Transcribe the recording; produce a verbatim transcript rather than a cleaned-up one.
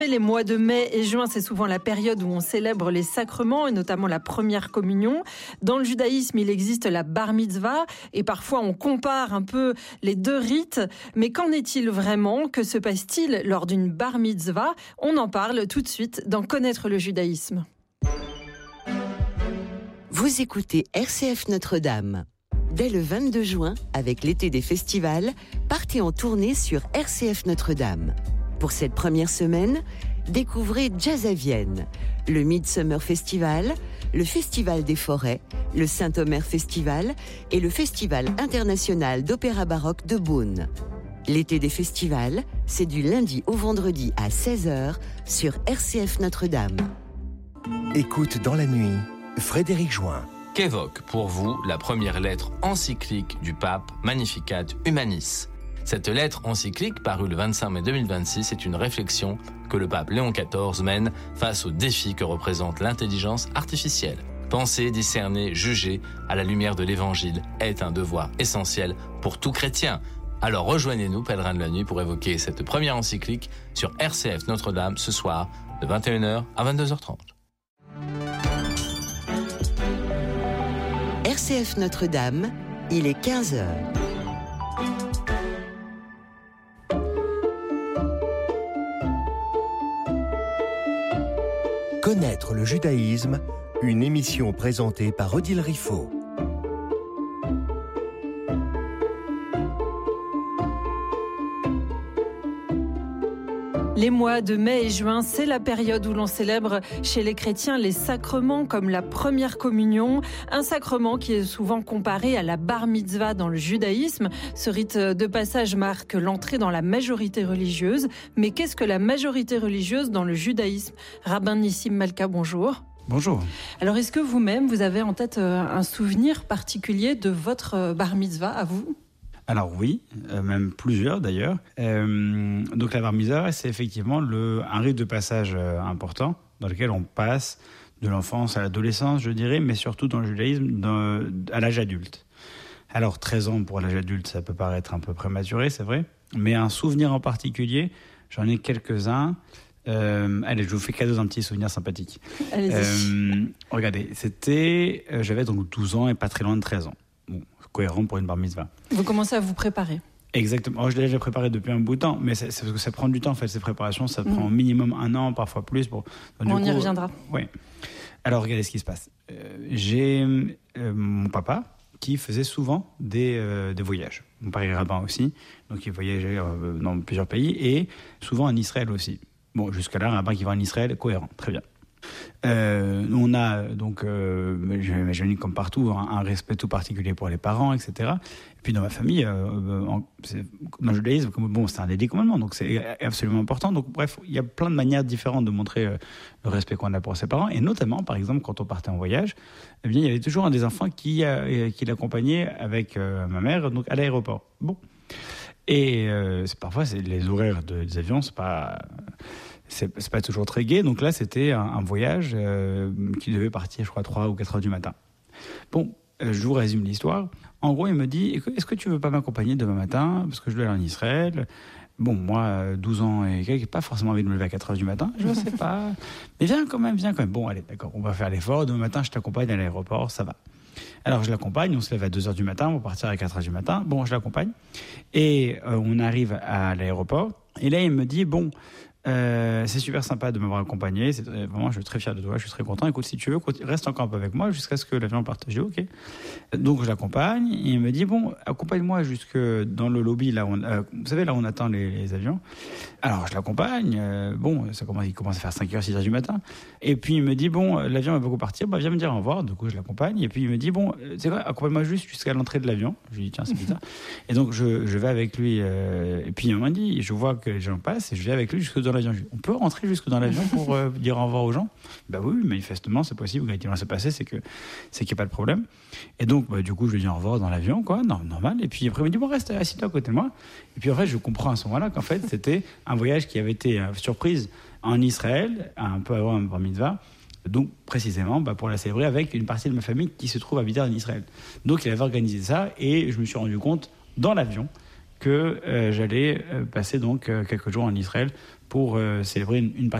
Les mois de mai et juin, c'est souvent la période où on célèbre les sacrements et notamment la première communion. Dans le judaïsme, il existe la bar mitzvah et parfois on compare un peu les deux rites. Mais qu'en est-il vraiment? Que se passe-t-il lors d'une bar mitzvah? On en parle tout de suite dans Connaître le judaïsme. Vous écoutez R C F Notre-Dame. Dès le vingt-deux juin, avec l'été des festivals, partez en tournée sur R C F Notre-Dame. Pour cette première semaine, découvrez Jazz à Vienne, le Midsummer Festival, le Festival des Forêts, le Saint-Omer Festival et le Festival international d'opéra baroque de Beaune. L'été des festivals, c'est du lundi au vendredi à seize heures sur R C F Notre-Dame. Écoute dans la nuit, Frédéric Join. Qu'évoque pour vous la première lettre encyclique du pape Magnificat Humanis? Cette lettre encyclique, parue le vingt-cinq mai deux mille vingt-six, est une réflexion que le pape Léon quatorze mène face aux défis que représente l'intelligence artificielle. Penser, discerner, juger à la lumière de l'Évangile est un devoir essentiel pour tout chrétien. Alors rejoignez-nous, pèlerins de la nuit, pour évoquer cette première encyclique sur R C F Notre-Dame ce soir de vingt et une heures à vingt-deux heures trente. R C F Notre-Dame, il est quinze heures. Connaître le judaïsme, une émission présentée par Odile Riffaut. Les mois de mai et juin, c'est la période où l'on célèbre chez les chrétiens les sacrements comme la première communion, un sacrement qui est souvent comparé à la bar mitzvah dans le judaïsme. Ce rite de passage marque l'entrée dans la majorité religieuse. Mais qu'est-ce que la majorité religieuse dans le judaïsme? Rabbin Nissim Malka, bonjour. Bonjour. Alors, est-ce que vous-même, vous avez en tête un souvenir particulier de votre bar mitzvah à vous? Alors oui, euh, même plusieurs d'ailleurs. Euh, donc la bar mitzvah, c'est effectivement le, un rite de passage euh, important dans lequel on passe de l'enfance à l'adolescence, je dirais, mais surtout dans le judaïsme, dans, à l'âge adulte. Alors treize ans pour l'âge adulte, ça peut paraître un peu prématuré, c'est vrai, mais un souvenir en particulier, j'en ai quelques-uns. Euh, allez, je vous fais cadeau d'un petit souvenir sympathique. Allez-y. Euh, regardez, c'était, euh, j'avais donc douze ans et pas très loin de treize ans. Bon, cohérent pour une bar mitzvah. Vous commencez à vous préparer. Exactement. Oh, je l'ai déjà préparé depuis un bout de temps, mais c'est, c'est parce que ça prend du temps en fait, ces préparations. Ça Mmh. prend au minimum un an, parfois plus. Pour... Donc, On du y coup, reviendra. Euh, oui. Alors, regardez ce qui se passe. Euh, j'ai euh, mon papa qui faisait souvent des, euh, des voyages. Mon père est rabbin aussi, donc il voyageait euh, dans plusieurs pays et souvent en Israël aussi. Bon, jusqu'à là, un rabbin qui va en Israël, cohérent, très bien. Euh, on a donc, euh, j'imagine comme partout, un, un respect tout particulier pour les parents, et cetera. Et puis dans ma famille, euh, en, c'est, dans le judaïsme, bon, c'est un des dix commandements, donc c'est absolument important. Donc bref, il y a plein de manières différentes de montrer euh, le respect qu'on a pour ses parents, et notamment, par exemple, quand on partait en voyage, eh bien, il y avait toujours un des enfants qui, a, qui l'accompagnait avec euh, ma mère, donc à l'aéroport. Bon, et euh, c'est, parfois, c'est les horaires de, des avions, c'est pas C'est, c'est pas toujours très gai, donc là c'était un, un voyage euh, qui devait partir, je crois, à trois ou quatre heures du matin. Bon, euh, je vous résume l'histoire. En gros, il me dit, est-ce que tu veux pas m'accompagner demain matin, parce que je dois aller en Israël. Bon, moi, douze ans et quelques, pas forcément envie de me lever à quatre heures du matin, je sais pas. Mais viens quand même, viens quand même. Bon, allez, d'accord, on va faire l'effort. Demain matin, je t'accompagne à l'aéroport, ça va. Alors, je l'accompagne, on se lève à deux heures du matin, on va partir à quatre heures du matin. Bon, je l'accompagne. Et euh, on arrive à l'aéroport. Et là, il me dit, bon... Euh, c'est super sympa de m'avoir accompagné, c'est, euh, vraiment je suis très fier de toi, je suis très content, écoute si tu veux reste encore un peu avec moi jusqu'à ce que l'avion parte. Je dis ok, donc je l'accompagne et il me dit bon accompagne-moi jusque dans le lobby là où on, euh, vous savez là où on attend les, les avions. Alors je l'accompagne, euh, bon ça commence, il commence à faire cinq heures, six heures du matin et puis il me dit bon l'avion va beaucoup partir, bah viens me dire au revoir. Du coup je l'accompagne et puis il me dit bon c'est vrai accompagne-moi juste jusqu'à l'entrée de l'avion. Je lui dis tiens c'est bizarre et donc je, je vais avec lui euh, et puis il m'a dit je vois que les gens passent et je vais avec lui jusque dans l'avion. On peut rentrer jusque dans l'avion pour euh, dire au revoir aux gens? Bah oui, manifestement, c'est possible. Ce qui va se passer, c'est, que, c'est qu'il n'y a pas de problème. Et donc, bah, du coup, je lui dis au revoir dans l'avion, quoi, normal. Et puis après, il me dit, bon, reste assis-toi à côté de moi. Et puis en fait, je comprends à ce moment-là qu'en fait, c'était un voyage qui avait été euh, surprise en Israël, un peu avant un bar mitzvah. Donc, précisément, bah, pour la célébrer avec une partie de ma famille qui se trouve habiter en Israël. Donc, il avait organisé ça et je me suis rendu compte dans l'avion que euh, j'allais euh, passer donc euh, quelques jours en Israël pour euh, célébrer une, une